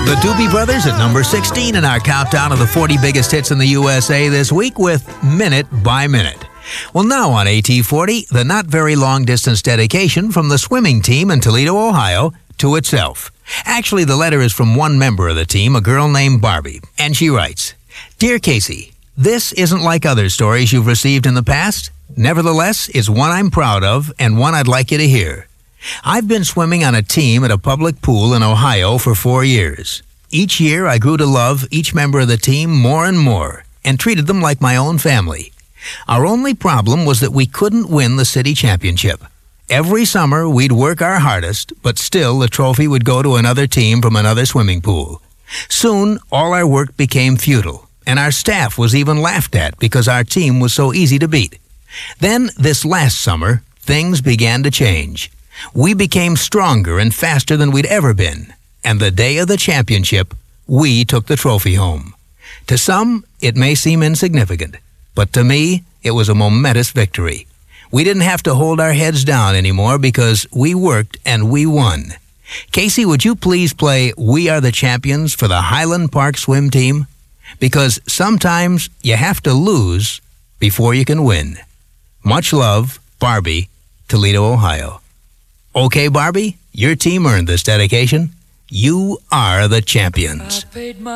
The Doobie Brothers at number 16 in our countdown of the 40 biggest hits in the USA this week with Minute by Minute. Well, now on AT40, the not very long distance dedication from the swimming team in Toledo, Ohio, to itself. Actually, the letter is from one member of the team, a girl named Barbie, and she writes, "Dear Casey, this isn't like other stories you've received in the past. Nevertheless, it's one I'm proud of and one I'd like you to hear. I've been swimming on a team at a public pool in Ohio for 4 years. Each year, I grew to love each member of the team more and more and treated them like my own family. Our only problem was that we couldn't win the city championship. Every summer, we'd work our hardest, but still the trophy would go to another team from another swimming pool. Soon, all our work became futile, and our staff was even laughed at because our team was so easy to beat. Then, this last summer, things began to change. We became stronger and faster than we'd ever been, and the day of the championship, we took the trophy home. To some, it may seem insignificant, but to me, it was a momentous victory. We didn't have to hold our heads down anymore because we worked and we won. Casey, would you please play We Are the Champions for the Highland Park swim team? Because sometimes you have to lose before you can win. Much love, Barbie, Toledo, Ohio." Okay, Barbie, your team earned this dedication. You are the champions.